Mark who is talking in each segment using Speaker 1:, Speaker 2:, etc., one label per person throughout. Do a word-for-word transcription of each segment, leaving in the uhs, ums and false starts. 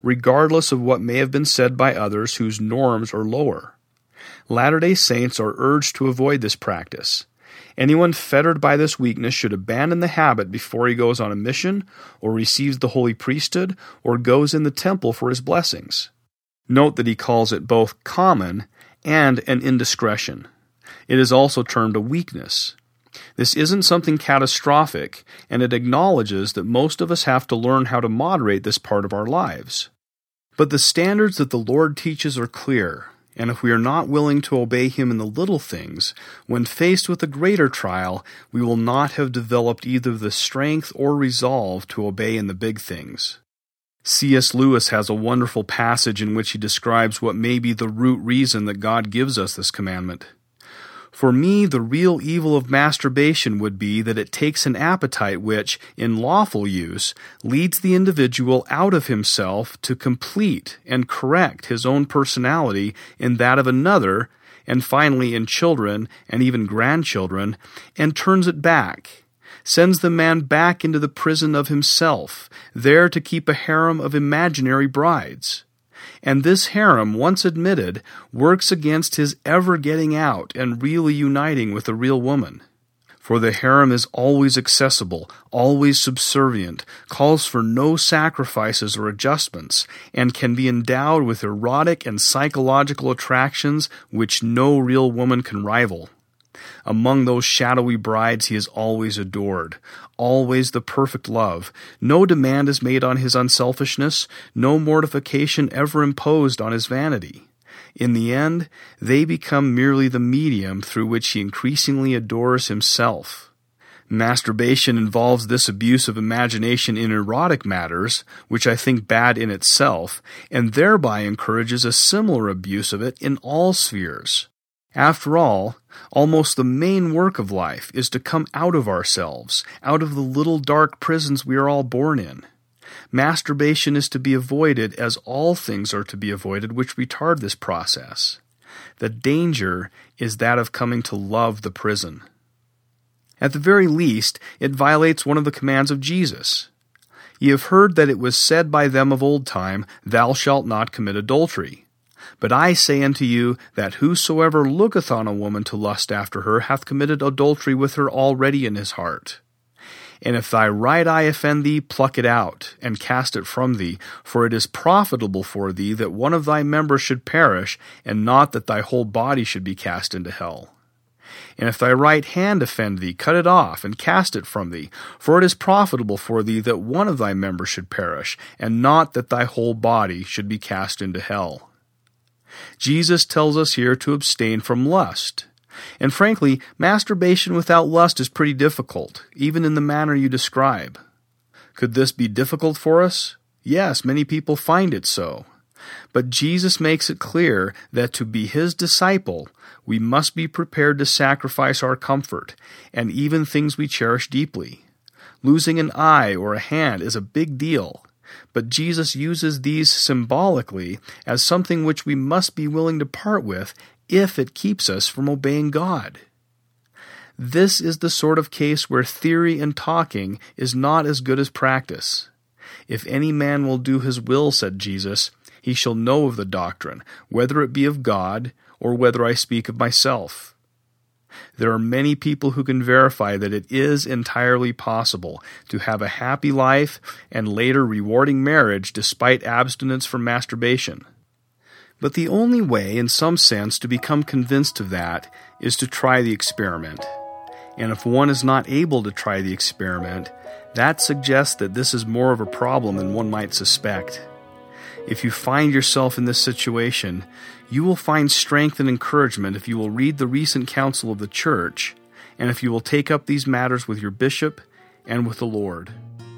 Speaker 1: regardless of what may have been said by others whose norms are lower. Latter-day Saints are urged to avoid this practice. Anyone fettered by this weakness should abandon the habit before he goes on a mission, or receives the holy priesthood, or goes in the temple for his blessings. Note that he calls it both common and an indiscretion. It is also termed a weakness. This isn't something catastrophic, and it acknowledges that most of us have to learn how to moderate this part of our lives. But the standards that the Lord teaches are clear, and if we are not willing to obey Him in the little things, when faced with a greater trial, we will not have developed either the strength or resolve to obey in the big things. C S Lewis has a wonderful passage in which he describes what may be the root reason that God gives us this commandment. For me, the real evil of masturbation would be that it takes an appetite which, in lawful use, leads the individual out of himself to complete and correct his own personality in that of another, and finally in children and even grandchildren, and turns it back, sends the man back into the prison of himself, there to keep a harem of imaginary brides. And this harem, once admitted, works against his ever getting out and really uniting with a real woman. For the harem is always accessible, always subservient, calls for no sacrifices or adjustments, and can be endowed with erotic and psychological attractions which no real woman can rival. Among those shadowy brides he is always adored, always the perfect love. No demand is made on his unselfishness, no mortification ever imposed on his vanity. In the end, they become merely the medium through which he increasingly adores himself. Masturbation involves this abuse of imagination in erotic matters, which I think bad in itself, and thereby encourages a similar abuse of it in all spheres. After all, almost the main work of life is to come out of ourselves, out of the little dark prisons we are all born in. Masturbation is to be avoided as all things are to be avoided which retard this process. The danger is that of coming to love the prison. At the very least, it violates one of the commands of Jesus. Ye have heard that it was said by them of old time, Thou shalt not commit adultery. But I say unto you, that whosoever looketh on a woman to lust after her hath committed adultery with her already in his heart. And if thy right eye offend thee, pluck it out, and cast it from thee, for it is profitable for thee that one of thy members should perish, and not that thy whole body should be cast into hell. And if thy right hand offend thee, cut it off, and cast it from thee, for it is profitable for thee that one of thy members should perish, and not that thy whole body should be cast into hell. Jesus tells us here to abstain from lust. And frankly, masturbation without lust is pretty difficult, even in the manner you describe. Could this be difficult for us? Yes, many people find it so. But Jesus makes it clear that to be His disciple, we must be prepared to sacrifice our comfort, and even things we cherish deeply. Losing an eye or a hand is a big deal. But Jesus uses these symbolically as something which we must be willing to part with if it keeps us from obeying God. This is the sort of case where theory and talking is not as good as practice. If any man will do his will, said Jesus, he shall know of the doctrine, whether it be of God or whether I speak of myself. There are many people who can verify that it is entirely possible to have a happy life and later rewarding marriage despite abstinence from masturbation. But the only way, in some sense, to become convinced of that is to try the experiment. And if one is not able to try the experiment, that suggests that this is more of a problem than one might suspect. If you find yourself in this situation, you will find strength and encouragement if you will read the recent council of the church, and if you will take up these matters with your bishop and with the Lord.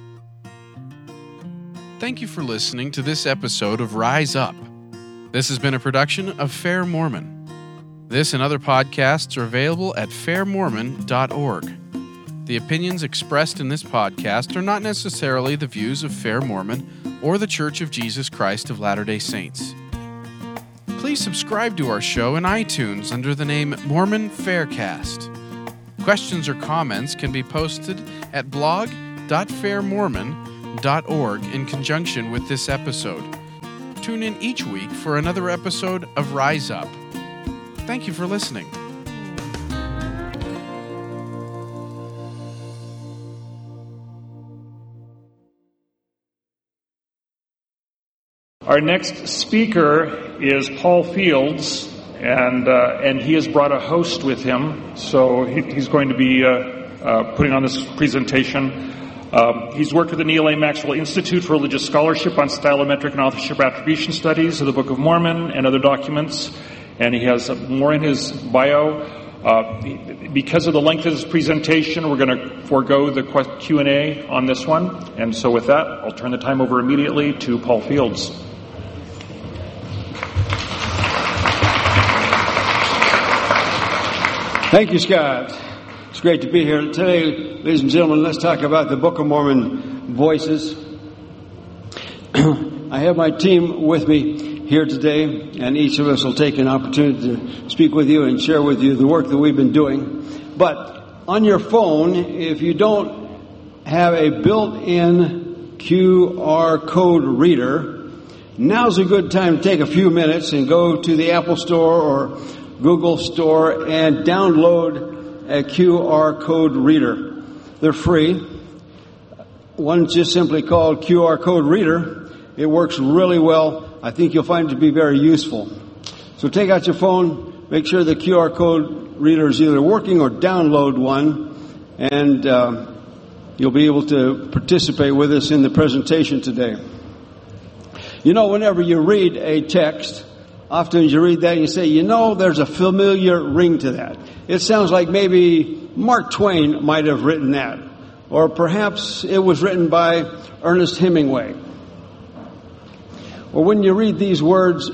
Speaker 2: Thank you for listening to this episode of Rise Up. This has been a production of Fair Mormon. This and other podcasts are available at fair mormon dot org. The opinions expressed in this podcast are not necessarily the views of Fair Mormon or the Church of Jesus Christ of Latter-day Saints. Please subscribe to our show in iTunes under the name Mormon Faircast. Questions or comments can be posted at blog dot fair mormon dot org in conjunction with this episode. tune in each week for another episode of Rise Up. Thank you for listening.
Speaker 3: Our next speaker is Paul Fields, and uh, and he has brought a host with him, so he, he's going to be uh, uh, putting on this presentation. Um, he's worked with the Neal A. Maxwell Institute for Religious Scholarship on stylometric and authorship attribution studies of the Book of Mormon and other documents, and he has more in his bio. Uh, because of the length of this presentation, we're going to forego the Q and A on this one, and so with that, I'll turn the time over immediately to Paul Fields.
Speaker 4: Thank you, Scott. It's great to be here. Today, ladies and gentlemen, let's talk about the Book of Mormon voices. I have my team with me here today, and each of us will take an opportunity to speak with you and share with you the work that we've been doing. But on your phone, if you don't have a built-in Q R code reader, now's a good time to take a few minutes and go to the Apple Store or Google Store and download a Q R code reader. They're free. One's just simply called Q R code reader. It works really well. I think you'll find it to be very useful. So take out your phone, make sure the Q R code reader is either working or download one, and uh, you'll be able to participate with us in the presentation today. You know, whenever you read a text, often you read that and you say, you know, there's a familiar ring to that. It sounds like maybe Mark Twain might have written that. Or perhaps it was written by Ernest Hemingway. Or when you read these words,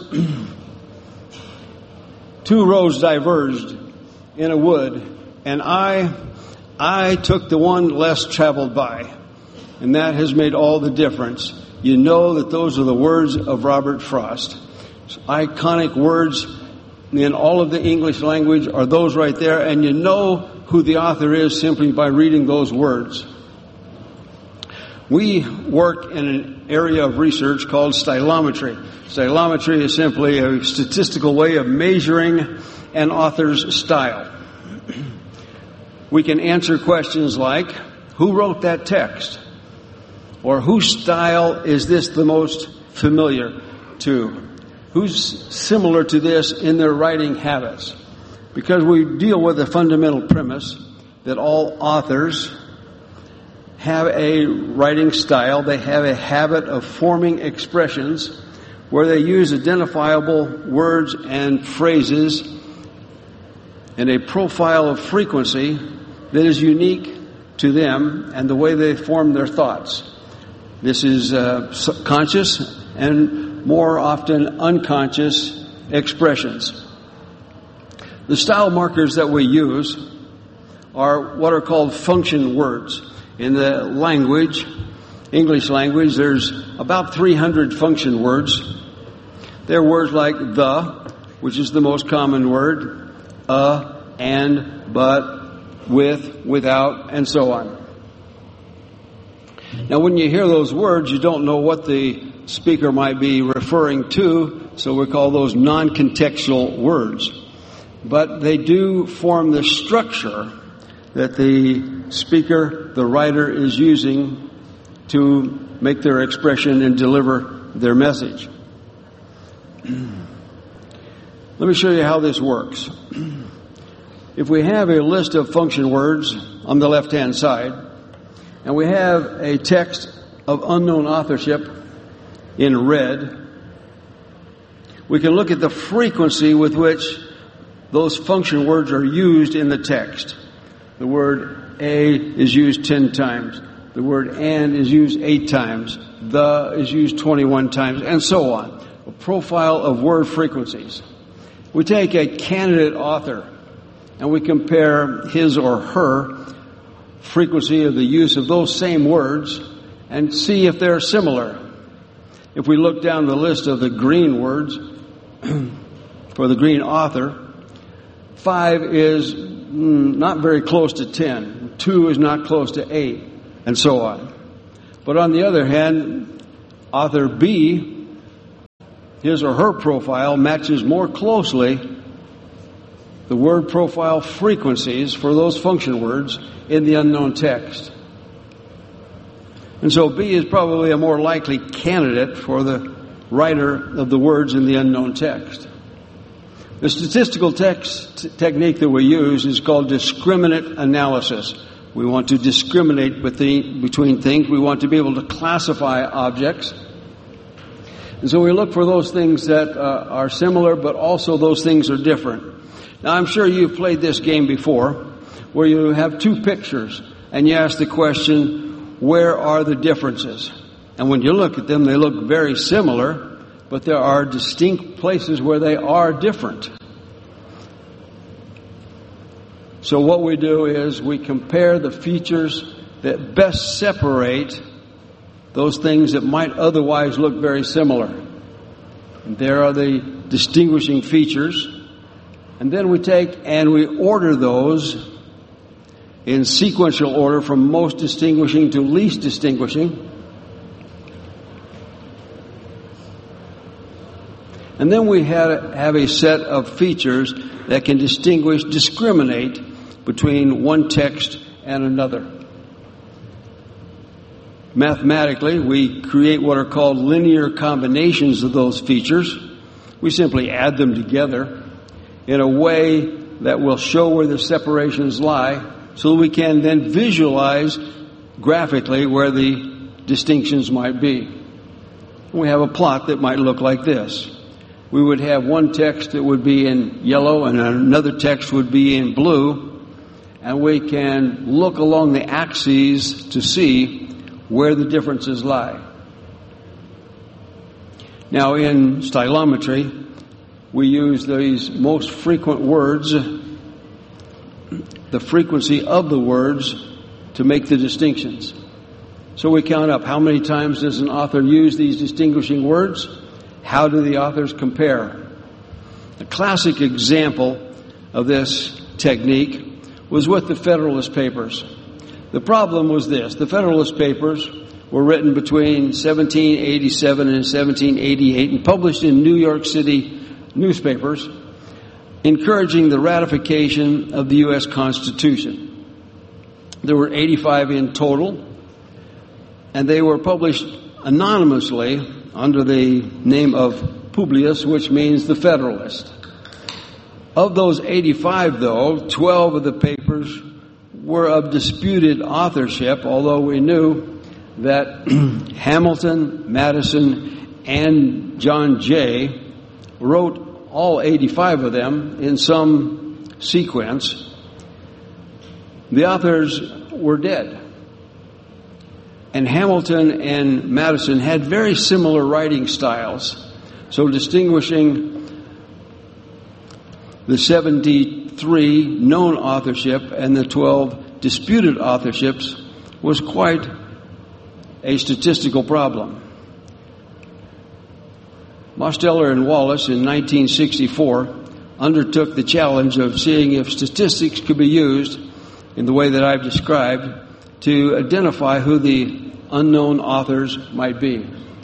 Speaker 4: two roads diverged in a wood, and I, I took the one less traveled by. And that has made all the difference. You know that those are the words of Robert Frost. Iconic words in all of the English language are those right there, and you know who the author is simply by reading those words. We work in an area of research called stylometry. Stylometry is simply a statistical way of measuring an author's style. We can answer questions like, who wrote that text? Or whose style is this the most familiar to? Who's similar to this in their writing habits? Because we deal with a fundamental premise that all authors have a writing style. They have a habit of forming expressions where they use identifiable words and phrases and a profile of frequency that is unique to them and the way they form their thoughts. This is uh, conscious and more often unconscious expressions. The style markers that we use are what are called function words. In the language, English language, there's about three hundred function words. They're words like the, which is the most common word, a, and, but, with, without, and so on. Now, when you hear those words, you don't know what the speaker might be referring to, so we call those non-contextual words. But they do form the structure that the speaker, the writer, is using to make their expression and deliver their message. Let me show you how this works. If we have a list of function words on the left-hand side, and we have a text of unknown authorship in red, we can look at the frequency with which those function words are used in the text. The word a is used ten times. The word and is used eight times. The is used twenty-one times, and so on. A profile of word frequencies. We take a candidate author and we compare his or her frequency of the use of those same words and see if they're similar. If we look down the list of the green words for the green author, five is mm, not very close to ten. Two is not close to eight, and so on. But on the other hand, author B his or her profile matches more closely the word profile frequencies for those function words in the unknown text. And so B is probably a more likely candidate for the writer of the words in the unknown text. The statistical text technique that we use is called discriminant analysis. We want to discriminate between things. We want to be able to classify objects. And so we look for those things that uh, are similar, but also those things are different. Now, I'm sure you've played this game before, where you have two pictures, and you ask the question, where are the differences? And when you look at them, they look very similar, but there are distinct places where they are different. So what we do is we compare the features that best separate those things that might otherwise look very similar. And there are the distinguishing features. And then we take and we order those in sequential order from most distinguishing to least distinguishing. And then we have, have a set of features that can distinguish, discriminate between one text and another. Mathematically, we create what are called linear combinations of those features. We simply add them together in a way that will show where the separations lie, so that we can then visualize graphically where the distinctions might be. We have a plot that might look like this. We would have one text that would be in yellow and another text would be in blue, and we can look along the axes to see where the differences lie. Now, in stylometry, we use these most frequent words, the frequency of the words, to make the distinctions. So we count up how many times does an author use these distinguishing words? How do the authors compare? A classic example of this technique was with the Federalist Papers. The problem was this. The Federalist Papers were written between seventeen eighty-seven and seventeen eighty-eight and published in New York City newspapers, encouraging the ratification of the U S Constitution. There were eighty-five in total, and they were published anonymously under the name of Publius, which means the Federalist. Of those eighty-five, though, twelve of the papers were of disputed authorship, although we knew that Hamilton, Madison, and John Jay wrote all eighty-five of them in some sequence. The authors were dead. And Hamilton and Madison had very similar writing styles. So distinguishing the seventy-three known authorship and the twelve disputed authorships was quite a statistical problem. Mosteller and Wallace in nineteen sixty-four undertook the challenge of seeing if statistics could be used in the way that I've described to identify who the unknown authors might be.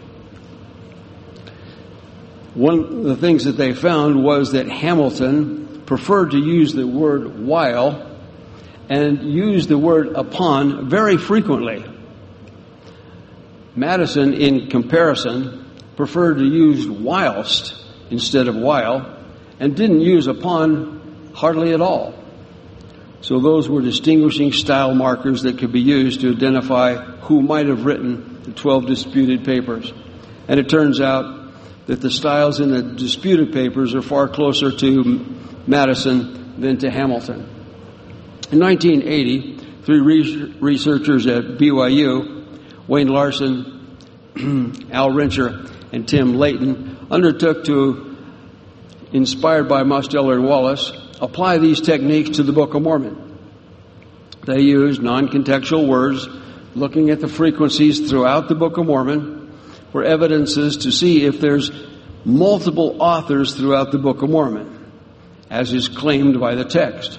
Speaker 4: One of the things that they found was that Hamilton preferred to use the word while and used the word upon very frequently. Madison, in comparison, preferred to use whilst instead of while and didn't use upon hardly at all. So those were distinguishing style markers that could be used to identify who might have written the twelve disputed papers. And it turns out that the styles in the disputed papers are far closer to Madison than to Hamilton. In nineteen eighty, three researchers at B Y U, Wayne Larson, Al Rincher, and Tim Layton, undertook to, inspired by Mosteller and Wallace, apply these techniques to the Book of Mormon. They used non-contextual words, looking at the frequencies throughout the Book of Mormon for evidences to see if there's multiple authors throughout the Book of Mormon, as is claimed by the text.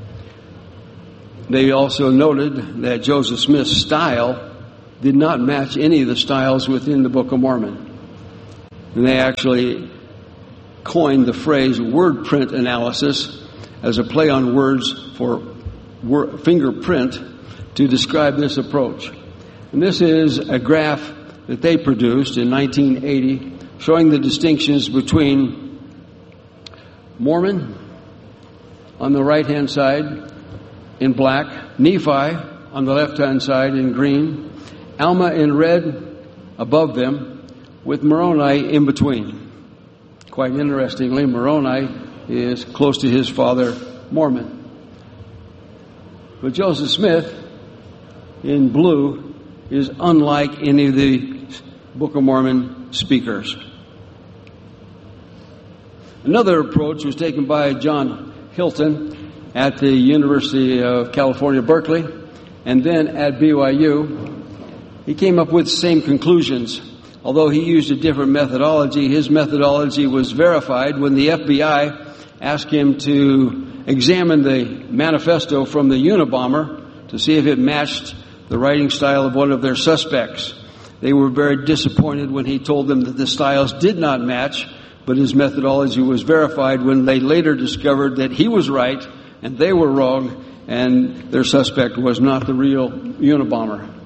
Speaker 4: They also noted that Joseph Smith's style did not match any of the styles within the Book of Mormon. And they actually coined the phrase word print analysis as a play on words for word, fingerprint to describe this approach. And this is a graph that they produced in nineteen eighty showing the distinctions between Mormon on the right-hand side in black, Nephi on the left-hand side in green, Alma in red above them, with Moroni in between. Quite interestingly, Moroni is close to his father, Mormon. But Joseph Smith in blue is unlike any of the Book of Mormon speakers. Another approach was taken by John Hilton at the University of California, Berkeley, and then at B Y U. He came up with the same conclusions. Although he used a different methodology, his methodology was verified when the F B I asked him to examine the manifesto from the Unabomber to see if it matched the writing style of one of their suspects. They were very disappointed when he told them that the styles did not match, but his methodology was verified when they later discovered that he was right and they were wrong, and their suspect was not the real Unabomber.